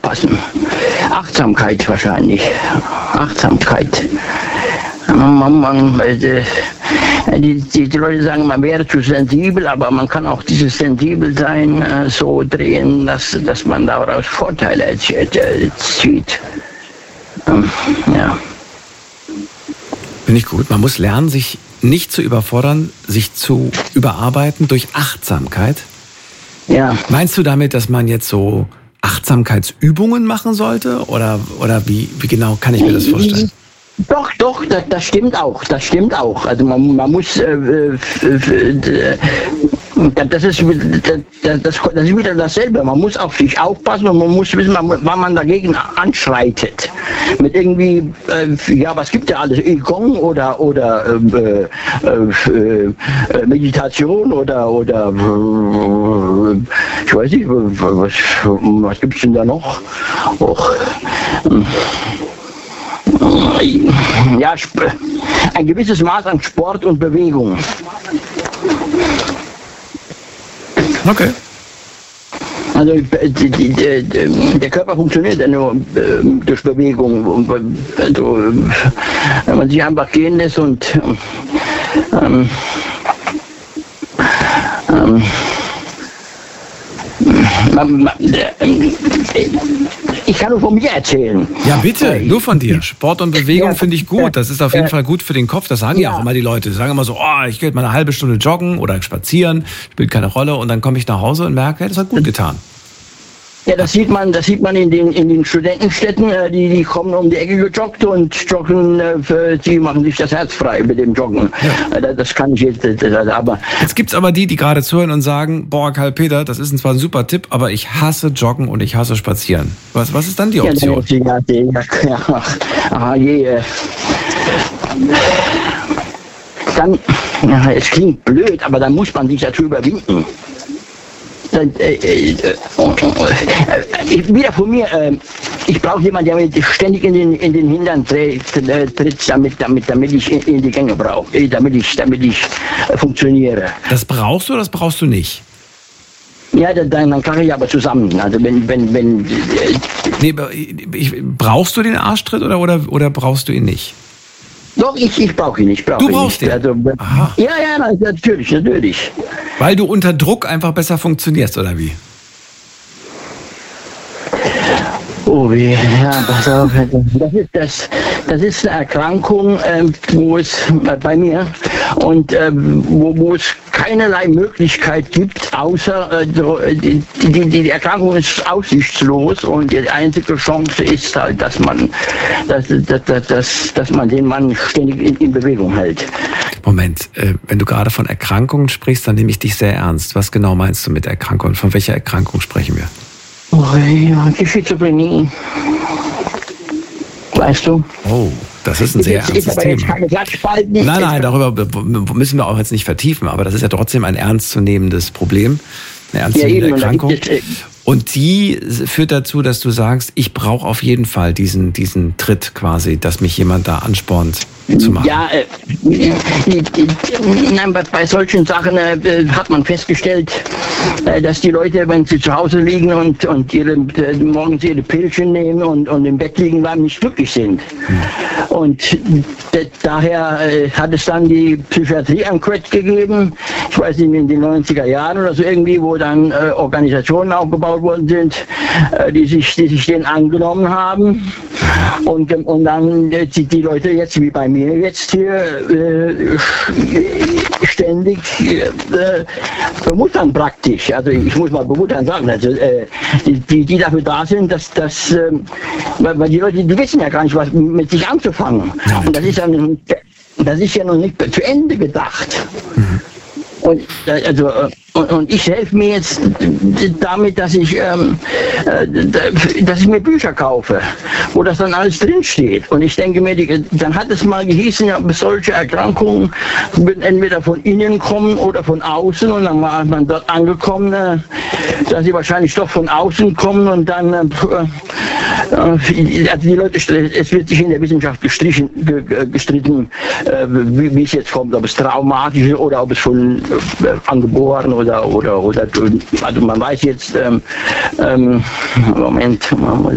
aufpassen. Achtsamkeit wahrscheinlich. Achtsamkeit. Die Leute sagen, man wäre zu sensibel, aber man kann auch dieses Sensibelsein so drehen, dass man daraus Vorteile zieht. Ja. Finde ich gut. Man muss lernen, sich nicht zu überfordern, sich zu überarbeiten durch Achtsamkeit. Ja. Meinst du damit, dass man jetzt so Achtsamkeitsübungen machen sollte? Oder wie genau kann ich mir das vorstellen? Doch, das stimmt auch. Also man muss, das ist wieder dasselbe. Man muss auf sich aufpassen und man muss wissen, wann man dagegen anschreitet. Mit irgendwie, was gibt ja alles? Qigong oder Meditation oder ich weiß nicht, was gibt's denn da noch? Ja, ein gewisses Maß an Sport und Bewegung. Okay. Also der Körper funktioniert ja nur durch Bewegung. Also, wenn man sich einfach gehen lässt und ich kann nur von mir erzählen. Ja, bitte, nur von dir. Sport und Bewegung finde ich gut. Das ist auf jeden Fall gut für den Kopf. Das sagen ja auch immer die Leute. Die sagen immer so, ich gehe mal eine halbe Stunde joggen oder spazieren, spielt keine Rolle. Und dann komme ich nach Hause und merke, das hat gut getan. Ja, das sieht man in den Studentenstädten, die kommen um die Ecke gejoggt und joggen, die machen sich das Herz frei mit dem Joggen. Ja. Das kann ich jetzt, aber... Jetzt gibt's aber die gerade zuhören und sagen, Karl-Peter, das ist zwar ein super Tipp, aber ich hasse Joggen und ich hasse Spazieren. Was ist dann die Option? Dann, es klingt blöd, aber dann muss man sich dazu überwinden. Wieder von mir, ich brauche jemanden, der mir ständig in den Hintern tritt, damit ich in die Gänge brauche, damit ich funktioniere. Das brauchst du oder das brauchst du nicht? Ja, dann kann ich aber zusammen. Also wenn brauchst du den Arschtritt oder brauchst du ihn nicht? Doch, ich brauche ihn nicht. Du brauchst ihn? Also, ja, natürlich. Weil du unter Druck einfach besser funktionierst, oder wie? Oh weh, ja, pass auf. Das ist eine Erkrankung, wo es bei mir und wo es keinerlei Möglichkeit gibt, außer die Erkrankung ist aussichtslos und die einzige Chance ist halt, dass man den Mann ständig in Bewegung hält. Moment, wenn du gerade von Erkrankungen sprichst, dann nehme ich dich sehr ernst. Was genau meinst du mit Erkrankung? Von welcher Erkrankung sprechen wir? Oh ja, die Schizophrenie. Weißt du? Oh, das ist ein sehr ernstes Thema. Nein, darüber müssen wir auch jetzt nicht vertiefen, aber das ist ja trotzdem ein ernstzunehmendes Problem, eine ernstzunehmende Erkrankung. Und die führt dazu, dass du sagst, ich brauche auf jeden Fall diesen Tritt quasi, dass mich jemand da anspornt zu machen. Ja, bei solchen Sachen hat man festgestellt, dass die Leute, wenn sie zu Hause liegen und morgens ihre Pillchen nehmen und im Bett liegen bleiben, nicht glücklich sind. Und daher hat es dann die Psychiatrie ein Crack gegeben, ich weiß nicht, in den 90er Jahren oder so irgendwie, wo dann Organisationen aufgebaut worden sind, die sich denen angenommen haben. Und dann die Leute jetzt, wie bei mir jetzt hier, ständig bemuttern praktisch. Also ich muss mal bemuttern sagen, also die dafür da sind, dass weil die Leute, die wissen ja gar nicht, was mit sich anzufangen. Und das ist ja noch nicht zu Ende gedacht. Und ich helfe mir jetzt damit, dass ich mir Bücher kaufe, wo das dann alles drinsteht. Und ich denke mir, dann hat es mal gehießen, ja, solche Erkrankungen würden entweder von innen kommen oder von außen. Und dann war man dort angekommen, dass sie wahrscheinlich doch von außen kommen. Und dann, also die Leute, es wird sich in der Wissenschaft gestritten, wie es jetzt kommt, ob es traumatisch ist oder ob es von angeboren oder also man weiß jetzt, Moment,